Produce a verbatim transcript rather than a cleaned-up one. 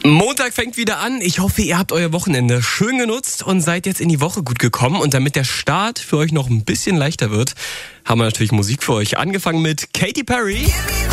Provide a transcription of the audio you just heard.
Montag fängt wieder an. Ich hoffe, ihr habt euer Wochenende schön genutzt und seid jetzt in die Woche gut gekommen. Und damit der Start für euch noch ein bisschen leichter wird, haben wir natürlich Musik für euch. Angefangen mit Katy Perry.